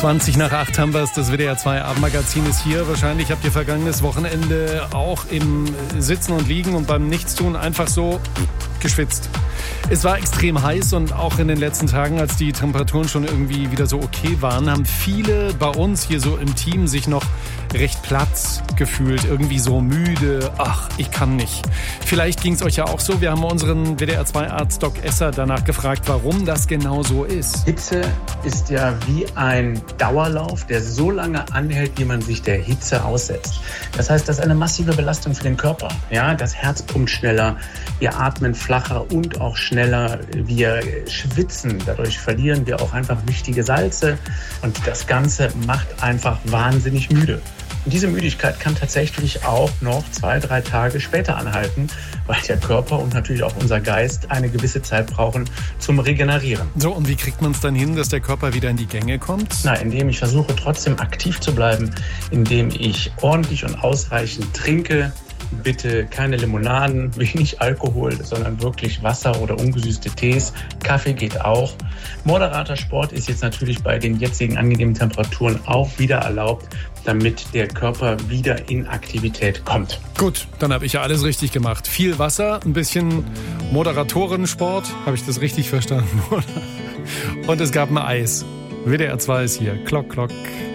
20 nach 8 haben wir es, das WDR 2 Abendmagazin ist hier. Wahrscheinlich habt ihr vergangenes Wochenende auch im Sitzen und Liegen und beim Nichtstun einfach so geschwitzt. Es war extrem heiß und auch in den letzten Tagen, als die Temperaturen schon irgendwie wieder so okay waren, haben viele bei uns hier so im Team sich noch recht platt gefühlt, irgendwie so müde. Ach, ich kann nicht. Vielleicht ging es euch ja auch so. Wir haben unseren WDR 2 Arzt Doc Esser danach gefragt, warum das genau so ist. Hitze ist ja wie ein Dauerlauf, der so lange anhält, wie man sich der Hitze aussetzt. Das heißt, das ist eine massive Belastung für den Körper. Ja, das Herz pumpt schneller, wir atmen flacher und auch schneller, wir schwitzen. Dadurch verlieren wir auch einfach wichtige Salze und das Ganze macht einfach wahnsinnig müde. Und diese Müdigkeit kann tatsächlich auch noch 2-3 Tage später anhalten, weil der Körper und natürlich auch unser Geist eine gewisse Zeit brauchen zum Regenerieren. So, und wie kriegt man es dann hin, dass der Körper wieder in die Gänge kommt? Indem ich versuche trotzdem aktiv zu bleiben, indem ich ordentlich und ausreichend trinke. Bitte keine Limonaden, wenig Alkohol, sondern wirklich Wasser oder ungesüßte Tees. Kaffee geht auch. Moderater Sport ist jetzt natürlich bei den jetzigen angenehmen Temperaturen auch wieder erlaubt, damit der Körper wieder in Aktivität kommt. Gut, dann habe ich ja alles richtig gemacht. Viel Wasser, ein bisschen Moderatorensport, habe ich das richtig verstanden, oder? Und es gab ein Eis. WDR 2 ist hier. Klock, klock.